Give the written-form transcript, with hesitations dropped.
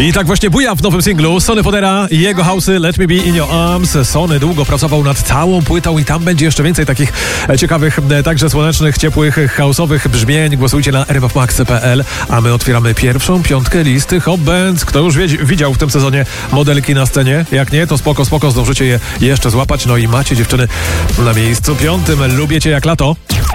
I tak właśnie buja w nowym singlu Sonny Fodera i jego house'y Let Me Be In Your Arms. Sonny długo pracował nad całą płytą i tam będzie jeszcze więcej takich ciekawych, także słonecznych, ciepłych, house'owych brzmień. Głosujcie na rmfmax.pl, a my otwieramy pierwszą piątkę listy Hot Bands. Kto już widział w tym sezonie modelki na scenie? Jak nie, to spoko, zdążycie je jeszcze złapać. No i macie dziewczyny na miejscu 5. Lubię cię jak lato.